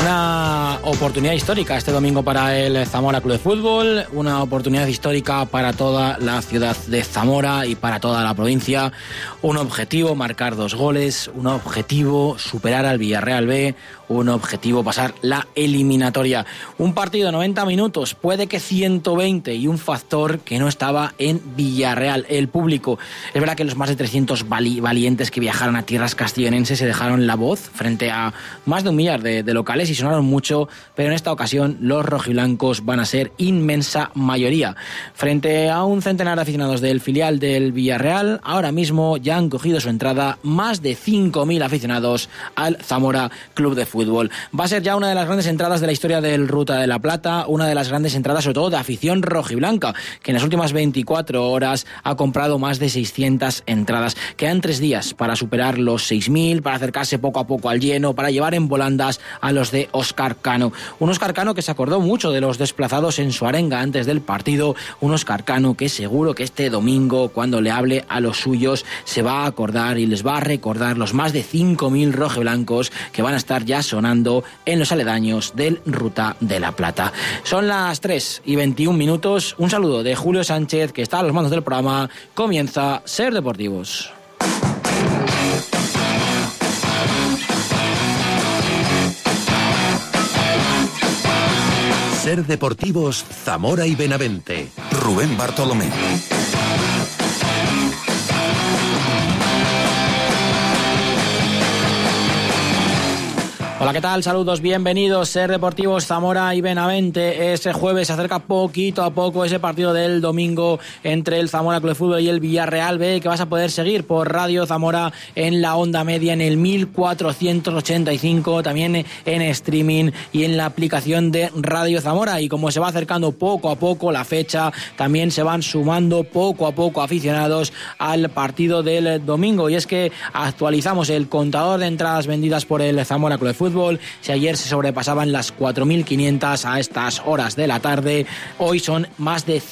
Una oportunidad histórica este domingo para el Zamora Club de Fútbol, una oportunidad histórica para toda la ciudad de Zamora y para toda la provincia. Un objetivo, marcar 2 goles, un objetivo, superar al Villarreal B, un objetivo, pasar la eliminatoria. Un partido de 90 minutos, puede que 120, y un factor que no estaba en Villarreal, el público. Es verdad que los más de 300 valientes que viajaron a tierras castellonenses se dejaron la voz frente a más de 1 millar de locales y sonaron mucho, pero en esta ocasión los rojiblancos van a ser inmensa mayoría. Frente a un centenar de aficionados del filial del Villarreal, ahora mismo ya han cogido su entrada más de 5.000 aficionados al Zamora Club de Fútbol. Va a ser ya una de las grandes entradas de la historia del Ruta de la Plata, una de las grandes entradas sobre todo de afición rojiblanca, que en las últimas 24 horas ha comprado más de 600 entradas. Quedan 3 días para superar los 6.000, para acercarse poco a poco al lleno, para llevar en volandas a los de Óscar Cano. Un Óscar Cano que se acordó mucho de los desplazados en su arenga antes del partido, un Óscar Cano que seguro que este domingo, cuando le hable a los suyos, se va a acordar y les va a recordar los más de 5.000 rojiblancos que van a estar ya sonando en los aledaños del Ruta de la Plata. Son las 3:21. Un saludo de Julio Sánchez, que está a los mandos del programa. Comienza Ser Deportivos. Ser Deportivos, Zamora y Benavente. Rubén Bartolomé. Hola, ¿qué tal? Saludos, bienvenidos. Ser Deportivos, Zamora y Benavente. Ese jueves se acerca poquito a poco ese partido del domingo entre el Zamora Club de Fútbol y el Villarreal B, que vas a poder seguir por Radio Zamora en la onda media en el 1485, también en streaming y en la aplicación de Radio Zamora. Y como se va acercando poco a poco la fecha, también se van sumando poco a poco aficionados al partido del domingo. Y es que actualizamos el contador de entradas vendidas por el Zamora Club de Fútbol. Si ayer se sobrepasaban las 4.500 a estas horas de la tarde, hoy son más de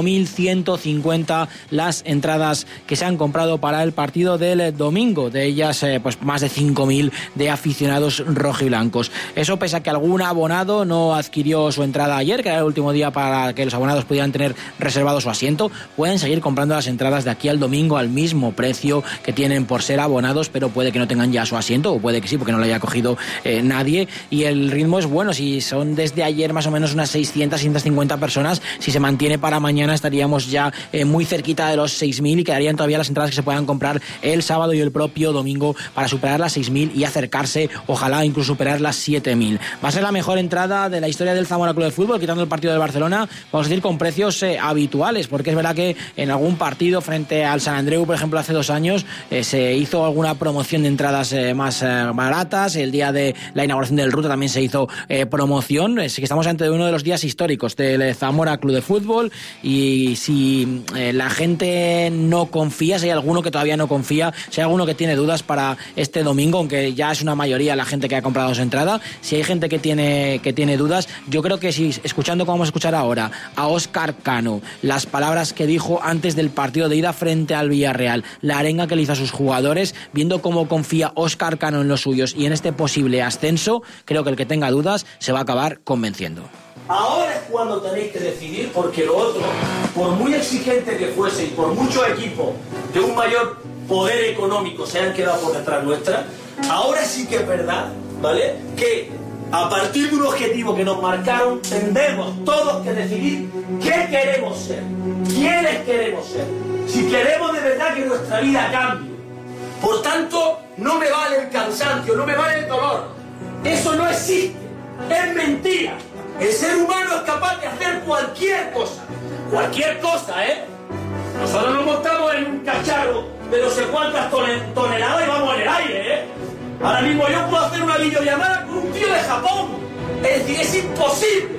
5.150 las entradas que se han comprado para el partido del domingo. De ellas, pues más de 5.000 de aficionados rojiblancos. Eso pese a que algún abonado no adquirió su entrada ayer, que era el último día para que los abonados pudieran tener reservado su asiento. Pueden seguir comprando las entradas de aquí al domingo al mismo precio que tienen por ser abonados, pero puede que no tengan ya su asiento, o puede que sí, porque no lo haya cogido nadie, y el ritmo es bueno. Si son desde ayer más o menos unas 600-650 personas, si se mantiene para mañana estaríamos ya muy cerquita de los 6.000 y quedarían todavía las entradas que se puedan comprar el sábado y el propio domingo para superar las 6.000 y acercarse, ojalá incluso superar las 7.000. Va a ser la mejor entrada de la historia del Zamora Club de Fútbol, quitando el partido del Barcelona, vamos a decir con precios habituales, porque es verdad que en algún partido frente al San Andreu, por ejemplo, hace 2 años, se hizo alguna promoción de entradas más baratas. El día de la inauguración del Ruta también se hizo promoción. Es que estamos ante uno de los días históricos del Zamora Club de Fútbol, y si la gente no confía, si hay alguno que todavía no confía, si hay alguno que tiene dudas para este domingo, aunque ya es una mayoría la gente que ha comprado su entrada, si hay gente que tiene dudas, yo creo que si escuchando como vamos a escuchar ahora a Óscar Cano, las palabras que dijo antes del partido de ida frente al Villarreal, la arenga que le hizo a sus jugadores, viendo cómo confía Óscar Cano en los suyos y en este posible ascenso, creo que el que tenga dudas se va a acabar convenciendo. Ahora es cuando tenéis que decidir, porque lo otro, por muy exigente que fuese y por muchos equipos de un mayor poder económico se han quedado por detrás nuestra, ahora sí que es verdad, ¿vale?, que a partir de un objetivo que nos marcaron, tendremos todos que decidir qué queremos ser, quiénes queremos ser, si queremos de verdad que nuestra vida cambie. Por tanto, no me vale el cansancio, no me vale el dolor. Eso no existe, es mentira. El ser humano es capaz de hacer cualquier cosa, ¿eh? Nosotros nos montamos en un cacharro de no sé cuántas toneladas y vamos en el aire, ¿eh? Ahora mismo yo puedo hacer una videollamada con un tío de Japón. Es decir, es imposible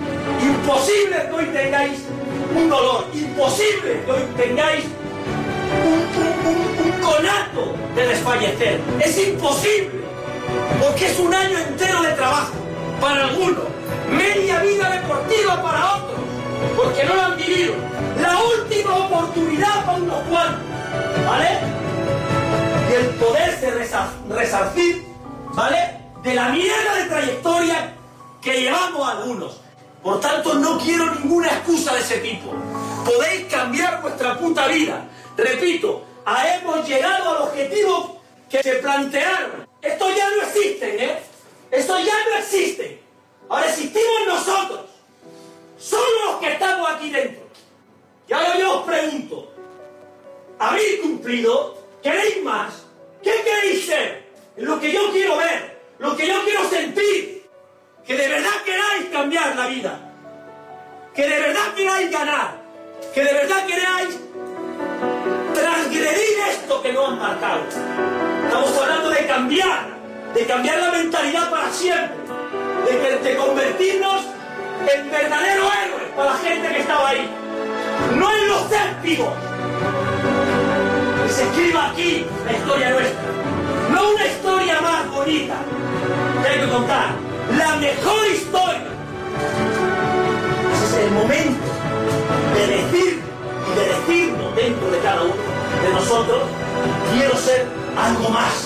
que hoy tengáis un dolor, imposible que hoy tengáis un conato de desfallecer. Es imposible, porque es un año entero de trabajo para algunos, media vida deportiva para otros, porque no lo han vivido. La última oportunidad para unos cuantos, ¿vale? Y el poderse resarcir, ¿vale?, de la mierda de trayectoria que llevamos algunos. Por tanto, no quiero ninguna excusa de ese tipo. Podéis cambiar vuestra puta vida. Repito, hemos llegado al objetivo que se plantearon. Esto ya no existe, ¿eh? Esto ya no existe. Ahora existimos nosotros. Solo los que estamos aquí dentro. Y ahora yo os pregunto, ¿habéis cumplido? ¿Queréis más? ¿Qué queréis ser? Es lo que yo quiero ver, lo que yo quiero sentir. Que de verdad queráis cambiar la vida. Que de verdad queráis ganar. Que de verdad queráis transgredir esto que nos han marcado. Estamos hablando de cambiar la mentalidad para siempre. De convertirnos en verdaderos héroes para la gente que estaba ahí. No en los cépigos. Que se escriba aquí la historia nuestra. No una historia más bonita que hay que contar. La mejor historia. Ese es el momento de decir y de decirnos dentro de cada uno de nosotros: quiero ser algo más.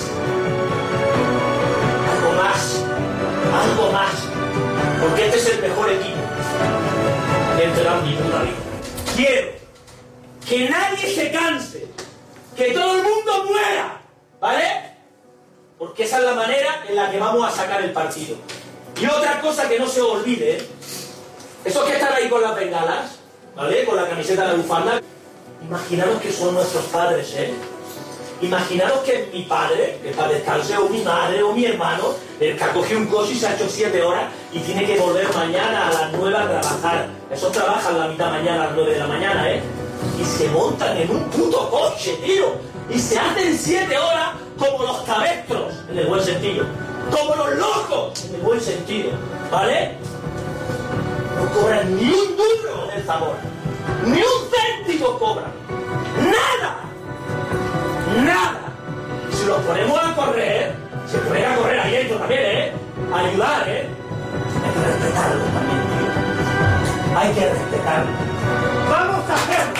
Algo más. Algo más. Porque este es el mejor equipo que he entrenado en mi puta vida. Quiero que nadie se canse, que todo el mundo muera, ¿vale? Porque esa es la manera en la que vamos a sacar el partido. Y otra cosa que no se olvide, ¿eh? Esos que están ahí con las bengalas, ¿vale? Con la camiseta de la bufanda, imaginaros que son nuestros padres, ¿eh? Imaginaros que mi padre, que para descanse, o mi madre, o mi hermano, el que ha cogido un coche y se ha hecho 7 horas y tiene que volver mañana a las 9 a trabajar. Esos trabajan la mitad mañana a las 9 de la mañana, ¿eh? Y se montan en un puto coche, tío. Y se hacen 7 horas como los cabestros, en el buen sentido. Como los locos, en el buen sentido, ¿vale? No cobran ni un duro en el Zamora. Ni un céntimo cobran. ¡Nada! ¡Nada! Si los ponemos a correr, se ponen a correr ahí dentro también, ¿eh? A ayudar, ¿eh? Hay que respetarlo también, tío. Hay que respetarlo. ¡Vamos a hacerlo!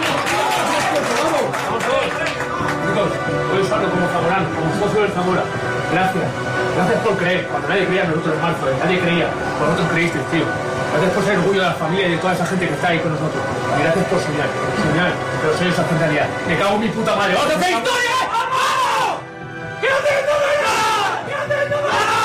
Chicos, voy a usarlo como zamorano, como socio del Zamora. Gracias. Gracias por creer. Cuando nadie creía en nosotros en marzo, nadie creía. Vosotros creísteis, tío. Gracias por ser orgullo de la familia y de toda esa gente que está ahí con nosotros. Y gracias por soñar. Soñar, pero soy esa realidad. Me cago en mi puta madre. ¡Vamos a hacer historia! ¡Vamos! ¡Que no te toque nada! ¡Que no te toque nada!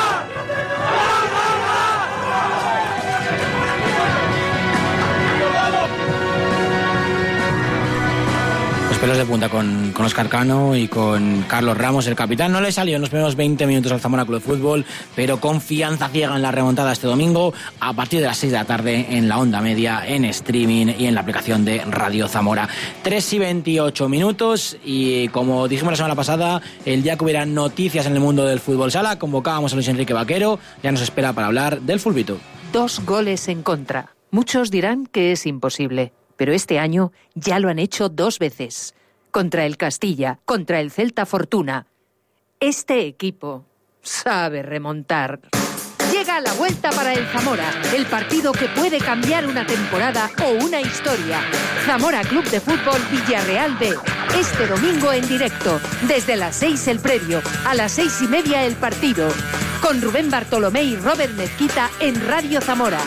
Pelos de punta con Óscar Cano y con Carlos Ramos, el capitán. No le salió en los primeros 20 minutos al Zamora Club de Fútbol, pero confianza ciega en la remontada este domingo a partir de las 6 de la tarde en la onda media, en streaming y en la aplicación de Radio Zamora. 3:28 minutos y como dijimos la semana pasada, el día que hubiera noticias en el mundo del fútbol sala, convocábamos a Luis Enrique Vaquero. Ya nos espera para hablar del fulbito. 2 goles en contra. Muchos dirán que es imposible, pero este año ya lo han hecho 2 veces. Contra el Castilla, contra el Celta Fortuna. Este equipo sabe remontar. Llega la vuelta para el Zamora, el partido que puede cambiar una temporada o una historia. Zamora Club de Fútbol Villarreal B. Este domingo en directo, desde las 6 el previo, a las 6:30 el partido. Con Rubén Bartolomé y Robert Mezquita en Radio Zamora.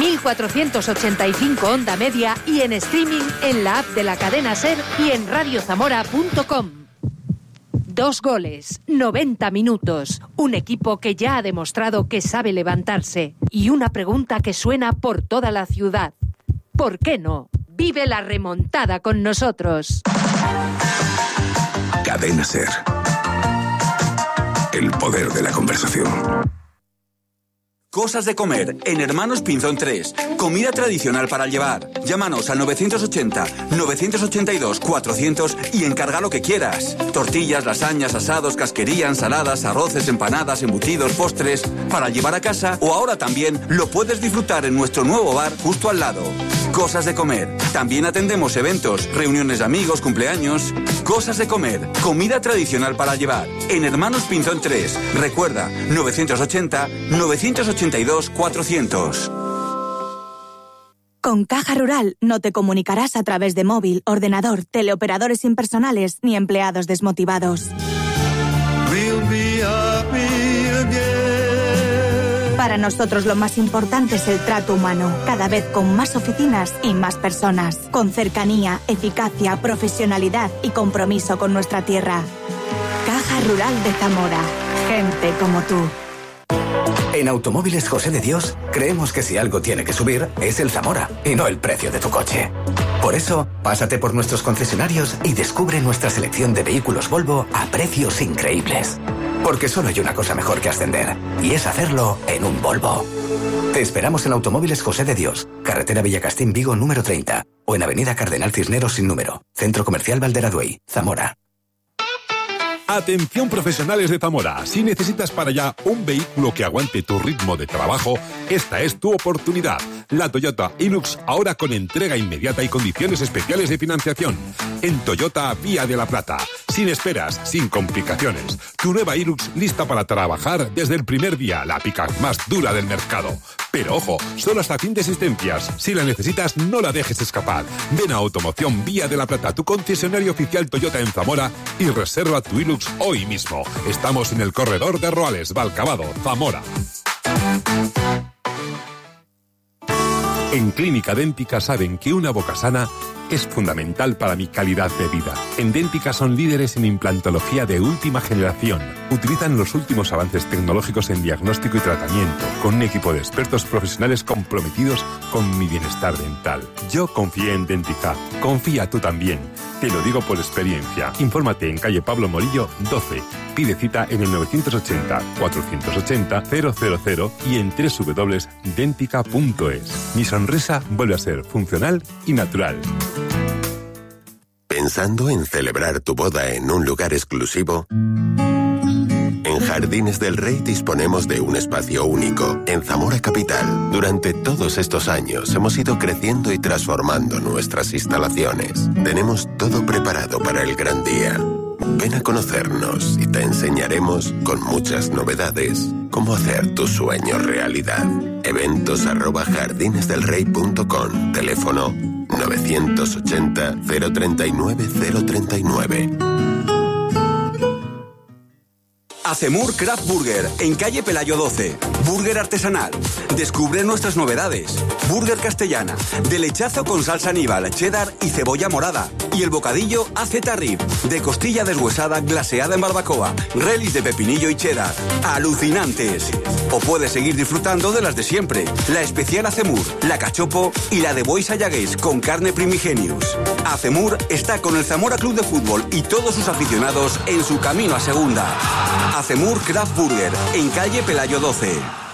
1485 onda media y en streaming en la app de la cadena SER y en radiozamora.com. 2 goles, 90 minutos, un equipo que ya ha demostrado que sabe levantarse y una pregunta que suena por toda la ciudad. ¿Por qué no? Vive la remontada con nosotros. Cadena SER. El poder de la conversación. Cosas de comer en Hermanos Pinzón 3. Comida tradicional para llevar. Llámanos al 980-982-400 y encarga lo que quieras. Tortillas, lasañas, asados, casquería, ensaladas, arroces, empanadas, embutidos, postres. Para llevar a casa o ahora también lo puedes disfrutar en nuestro nuevo bar justo al lado. Cosas de comer. También atendemos eventos, reuniones de amigos, cumpleaños. Cosas de comer. Comida tradicional para llevar. En Hermanos Pinzón 3. Recuerda, 980-982-400. Con Caja Rural no te comunicarás a través de móvil, ordenador, teleoperadores impersonales ni empleados desmotivados. Para nosotros lo más importante es el trato humano, cada vez con más oficinas y más personas, con cercanía, eficacia, profesionalidad y compromiso con nuestra tierra. Caja Rural de Zamora. Gente como tú. En Automóviles José de Dios, creemos que si algo tiene que subir, es el Zamora, y no el precio de tu coche. Por eso, pásate por nuestros concesionarios y descubre nuestra selección de vehículos Volvo a precios increíbles. Porque solo hay una cosa mejor que ascender, y es hacerlo en un Volvo. Te esperamos en Automóviles José de Dios, carretera Villacastín Vigo número 30, o en avenida Cardenal Cisneros sin número, Centro Comercial Valderaduey, Zamora. Atención profesionales de Zamora, si necesitas para allá un vehículo que aguante tu ritmo de trabajo, esta es tu oportunidad. La Toyota Hilux, ahora con entrega inmediata y condiciones especiales de financiación. En Toyota Vía de la Plata, sin esperas, sin complicaciones. Tu nueva Hilux lista para trabajar desde el primer día, la pick-up más dura del mercado. Pero ojo, solo hasta fin de existencias. Si la necesitas, no la dejes escapar. Ven a Automoción Vía de la Plata, tu concesionario oficial Toyota en Zamora, y reserva tu Hilux hoy mismo. Estamos en el corredor de Roales, Valcavado, Zamora. En Clínica Dẹ́ntica saben que una boca sana es fundamental para mi calidad de vida. En Dẹ́ntica son líderes en implantología de última generación. Utilizan los últimos avances tecnológicos en diagnóstico y tratamiento, con un equipo de expertos profesionales comprometidos con mi bienestar dental. Yo confié en Dẹ́ntica. Confía tú también. Te lo digo por experiencia. Infórmate en calle Pablo Morillo 12. Pide cita en el 980-480-000 y en www.dentica.es. Mi sonrisa vuelve a ser funcional y natural. ¿Pensando en celebrar tu boda en un lugar exclusivo? En Jardines del Rey disponemos de un espacio único en Zamora Capital. Durante todos estos años hemos ido creciendo y transformando nuestras instalaciones. Tenemos todo preparado para el gran día. Ven a conocernos y te enseñaremos, con muchas novedades, cómo hacer tu sueño realidad. Eventos@jardinesdelrey.com. Teléfono 980 039 039. Acemur Craft Burger, en calle Pelayo 12. Burger artesanal. Descubre nuestras novedades. Burger castellana, de lechazo con salsa Aníbal, cheddar y cebolla morada. Y el bocadillo AZ Rib, de costilla deshuesada glaseada en barbacoa, relis de pepinillo y cheddar. ¡Alucinantes! O puedes seguir disfrutando de las de siempre. La especial Acemur, la cachopo y la de Bois Ayagués con carne primigenius. Acemur está con el Zamora Club de Fútbol y todos sus aficionados en su camino a segunda. Acemur Craft Burger, en calle Pelayo 12.